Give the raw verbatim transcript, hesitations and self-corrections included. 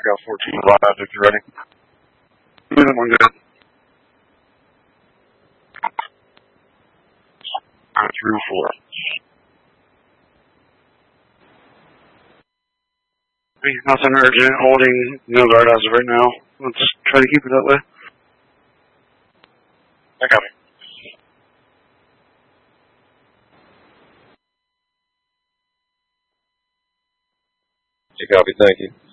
got fourteen live if you're ready. Minute one good. Nine through four. Nothing urgent, holding no guard as of right now. Let's try to keep it that way. I copy. You copy, thank you.